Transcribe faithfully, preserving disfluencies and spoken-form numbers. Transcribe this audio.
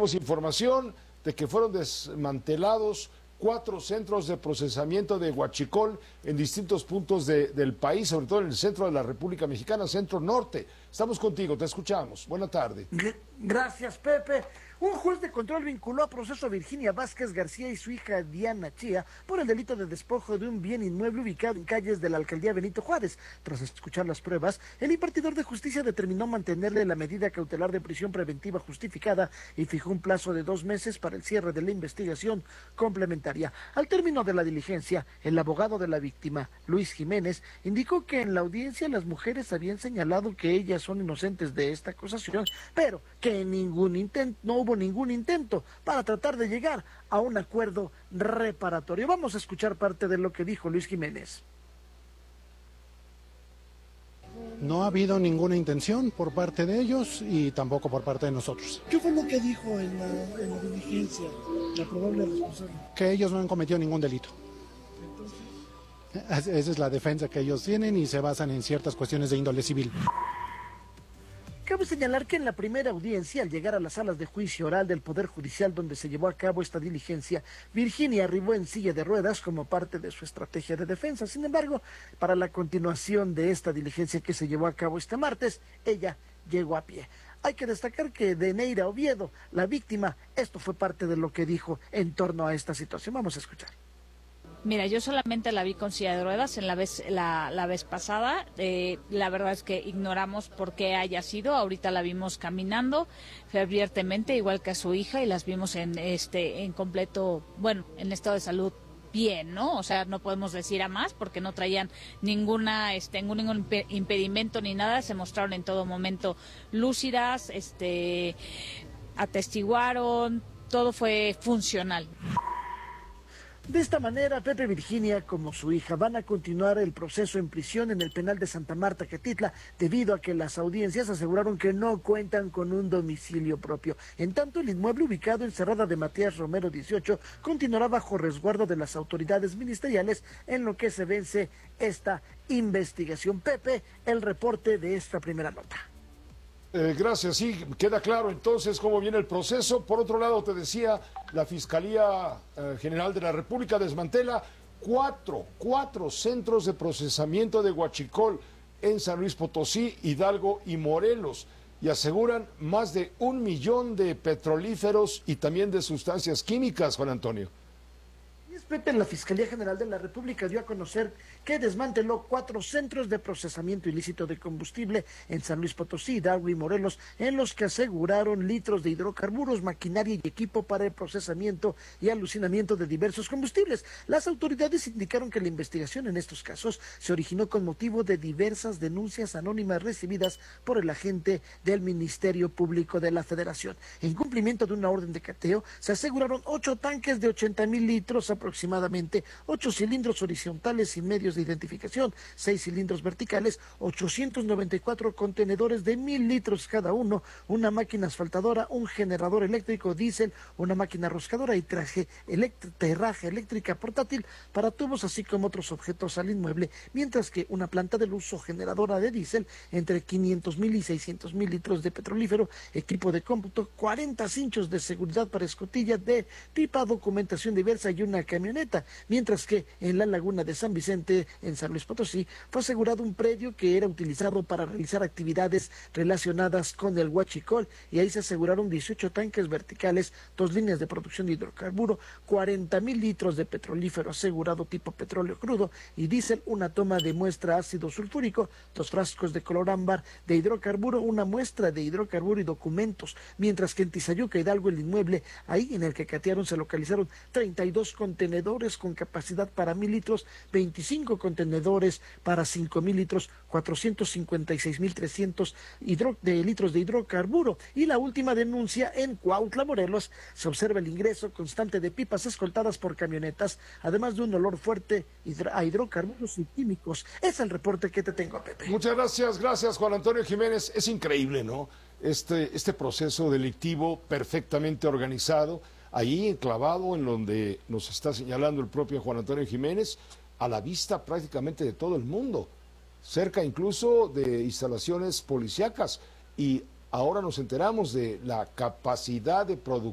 tenemos información de que fueron desmantelados cuatro centros de procesamiento de huachicol en distintos puntos de, del país, sobre todo en el centro de la República Mexicana, centro norte. Estamos contigo, te escuchamos. Buena tarde. Gracias, Pepe. Un juez de control vinculó a proceso a Virginia Vázquez García y su hija Diana Chía por el delito de despojo de un bien inmueble ubicado en calles de la alcaldía Benito Juárez. Tras escuchar las pruebas, el impartidor de justicia determinó mantenerle la medida cautelar de prisión preventiva justificada y fijó un plazo de dos meses para el cierre de la investigación complementaria. Al término de la diligencia, el abogado de la víctima, Luis Jiménez, indicó que en la audiencia las mujeres habían señalado que ellas son inocentes de esta acusación, pero que en ningún intento, no hubo ningún intento para tratar de llegar a un acuerdo reparatorio. Vamos a escuchar parte de lo que dijo Luis Jiménez. No ha habido ninguna intención por parte de ellos y tampoco por parte de nosotros. ¿Qué fue lo que dijo en la, en la diligencia la probable responsable? Que ellos no han cometido ningún delito. Entonces, esa es la defensa que ellos tienen y se basan en ciertas cuestiones de índole civil. Cabe señalar que en la primera audiencia, al llegar a las salas de juicio oral del Poder Judicial donde se llevó a cabo esta diligencia, Virginia arribó en silla de ruedas como parte de su estrategia de defensa. Sin embargo, para la continuación de esta diligencia que se llevó a cabo este martes, ella llegó a pie. Hay que destacar que Deneira Oviedo, la víctima, esto fue parte de lo que dijo en torno a esta situación. Vamos a escuchar. Mira, yo solamente la vi con silla de ruedas en la vez la, la vez pasada. Eh, la verdad es que ignoramos por qué haya sido. Ahorita la vimos caminando abiertamente, igual que a su hija, y las vimos en este en completo, bueno, en estado de salud bien, ¿no? O sea, no podemos decir a más porque no traían ninguna, este, ningún impedimento ni nada. Se mostraron en todo momento lúcidas, este, atestiguaron, todo fue funcional. De esta manera, Pepe, Virginia, como su hija, van a continuar el proceso en prisión en el penal de Santa Marta, Catitla, debido a que las audiencias aseguraron que no cuentan con un domicilio propio. En tanto, el inmueble ubicado en Cerrada de Matías Romero dieciocho continuará bajo resguardo de las autoridades ministeriales en lo que se vence esta investigación. Pepe, el reporte de esta primera nota. Eh, gracias, sí, queda claro entonces cómo viene el proceso. Por otro lado, te decía, la Fiscalía eh, General de la República desmantela cuatro, cuatro centros de procesamiento de huachicol en San Luis Potosí, Hidalgo y Morelos, y aseguran más de un millón de petrolíferos y también de sustancias químicas, Juan Antonio. Pepe, la Fiscalía General de la República dio a conocer que desmanteló cuatro centros de procesamiento ilícito de combustible en San Luis Potosí, Hidalgo y Morelos, en los que aseguraron litros de hidrocarburos, maquinaria y equipo para el procesamiento y alucinamiento de diversos combustibles. Las autoridades indicaron que la investigación en estos casos se originó con motivo de diversas denuncias anónimas recibidas por el agente del Ministerio Público de la Federación. En cumplimiento de una orden de cateo, se aseguraron ocho tanques de ochenta mil litros aproximadamente, ocho cilindros horizontales y medios de identificación, seis cilindros verticales, ochocientos noventa y cuatro contenedores de mil litros cada uno, una máquina asfaltadora, un generador eléctrico diésel, una máquina roscadora y traje elect terraje eléctrica portátil para tubos, así como otros objetos al inmueble, mientras que una planta de luz o generadora de diésel, entre quinientos mil y seiscientos mil litros de petrolífero, equipo de cómputo, cuarenta cinchos de seguridad para escotilla de pipa, documentación diversa y una camioneta, mientras que en la laguna de San Vicente, en San Luis Potosí, fue asegurado un predio que era utilizado para realizar actividades relacionadas con el huachicol, y ahí se aseguraron dieciocho tanques verticales, dos líneas de producción de hidrocarburo, cuarenta mil litros de petrolífero asegurado tipo petróleo crudo y diésel, una toma de muestra ácido sulfúrico, dos frascos de color ámbar de hidrocarburo, una muestra de hidrocarburo y documentos, mientras que en Tizayuca, Hidalgo, el inmueble, ahí en el que catearon, se localizaron treinta y dos contenedores con capacidad para mil litros, veinticinco contenedores para cinco mil litros, cuatrocientos cincuenta y seis mil trescientos hidro, de litros de hidrocarburo. Y la última denuncia en Cuautla, Morelos, se observa el ingreso constante de pipas escoltadas por camionetas, además de un olor fuerte a hidrocarburos y químicos. Es el reporte que te tengo, Pepe. Muchas gracias, gracias Juan Antonio Jiménez. Es increíble, ¿no? Este, este proceso delictivo perfectamente organizado, ahí enclavado en donde nos está señalando el propio Juan Antonio Jiménez, a la vista prácticamente de todo el mundo, cerca incluso de instalaciones policíacas, y ahora nos enteramos de la capacidad de producción